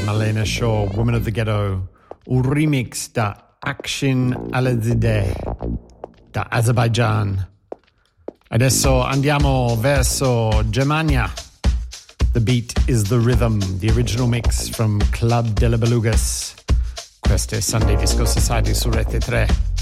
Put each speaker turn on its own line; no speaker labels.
Marlena Shaw, Woman of the Ghetto, un remix da Akshin Alizadeh da Azerbaijan. Adesso andiamo verso Germania. The beat is the rhythm, the original mix from Club de la Belugas. Questo è Sunday Disco Society su Rete 3.